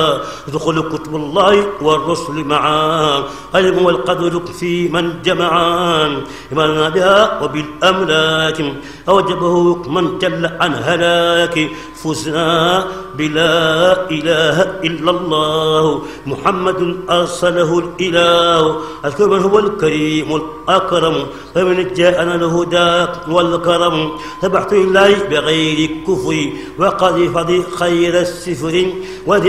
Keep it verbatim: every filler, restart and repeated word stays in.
ادخل كتب الله والرسل معا علم والقدر في من جمعان إيماننا بها وبالأملاك أوجبه من جل عن هلاك فزنا بلا إله إلا الله محمد أرسله الإله أذكر من هو الكريم الأكرم فمن جاءنا الهدى والكرم تبعت إليه بغير كفر وقد فضي خير السفر ودي